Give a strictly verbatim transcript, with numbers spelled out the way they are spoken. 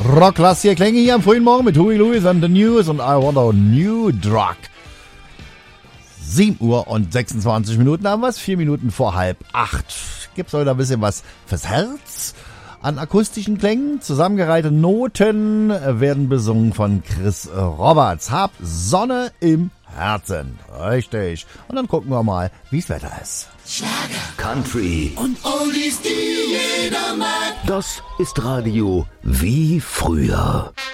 Rockklass hier klänge hier am frühen Morgen mit Huey Lewis and the News und I Want a New Drug. sieben Uhr und sechsundzwanzig Minuten haben wir es, vier Minuten vor halb acht. Gibt's heute ein bisschen was fürs Herz an akustischen Klängen. Zusammengereihte Noten werden besungen von Chris Roberts. Hab Sonne im Herzen. Richtig. Und dann gucken wir mal, wie's Wetter ist. Schlager, Country und Oldies, die jeder mag. Das ist Radio wie früher.